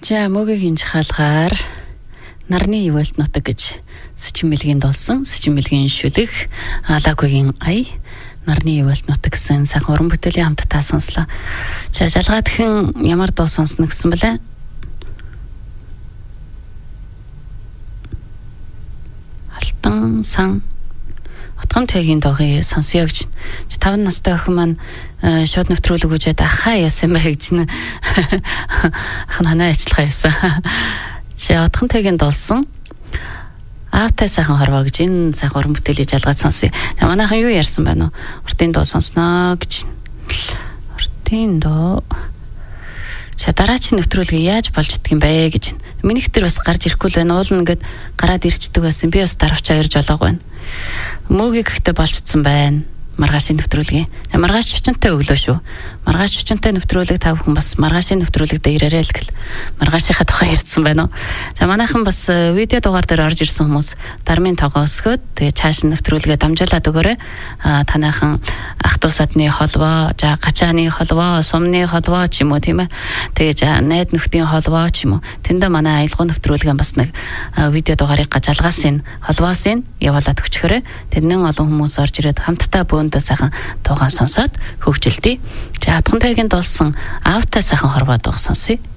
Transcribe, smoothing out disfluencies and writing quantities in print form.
За мөгийн жахалгаар нарны ивэлт нутаг гэж Сичин Билгийн дулсан, Сичин Билгийн шүлэг, Лагугийн ай, нарны ивэлт нутаг гэсэн сайхан уран бүтээлийн хамтдаа сонслоо. За жалгаа дахин ямар дуу сонсно гэсэн бэлээ? Алтан сан Отгон тэгийн дуугийн сонсё гэж 5 настай охин маань шууд нэвтрүүлэг үжээд ахаа яасан бэ гэж нэ ах нанаа ажиллах явсан. Чи Отгон тэгийн дулсан Аавтай сайхан хорвоо гэж энэ сайхан уран бүтээлийн жалгаад сонсъё. Манайхан юу ярьсан байна уу? Уртын дуу сонсноо гэж. Уртын дуу. За дараагийн нэвтрүүлэг яаж болж идэх юм бэ гэж. Минийх төр бас гарч ирэхгүй л байна. Уул нэгэд гараад ирчдэг байсан. Би бас даравчаа ирж олоог байна. Мөгийг гэхдээ болцсон байна. Маргаашийн нэвтрүүлгийн. Маргааш чучантай өглөө шүү. Маргааш чучантай нэвтрүүлэг та бүхэн бас маргаашийн нэвтрүүлэг дээр ирээрэй л гэл. Маргаашийнхаа тухай ярьсан байна уу? За манайхан бас видео дугаар дээр орж ирсэн хүмүүс дармын тоогоо өсгөөд тэгээ цааш нэвтрүүлгээ дамжуулаад өгөөрэй. Танайхан ах トゥ садны холбоо, за гачааны холбоо, сумны холбоо ч юм уу тийм ээ. Тэгээ найд нөхдийн холбоо ч юм уу. Тэндээ манай аялгын нэвтрүүлгээ бас нэг видео дугаарыг гажалгаасын холбоосын явуулаад өчгөрэй. Тэрнэн олон хүмүүс орж ирээд хамтдаа бөөндөө сайхан дуугаа сонсоод хөгжилдий. За Отгон тэгийн дулсан Аавтай сайхан хорвоо дуу сонсъё.